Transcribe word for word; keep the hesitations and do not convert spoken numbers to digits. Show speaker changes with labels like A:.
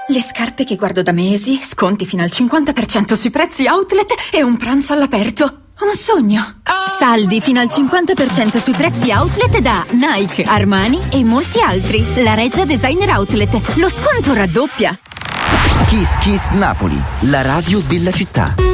A: Le scarpe che guardo da mesi, sconti fino al cinquanta per cento sui prezzi outlet e un pranzo all'aperto. Un sogno.
B: Saldi fino al cinquanta per cento sui prezzi outlet da Nike, Armani e molti altri. La Reggia Designer Outlet. Lo sconto raddoppia.
C: Kiss Kiss Napoli, la radio della città.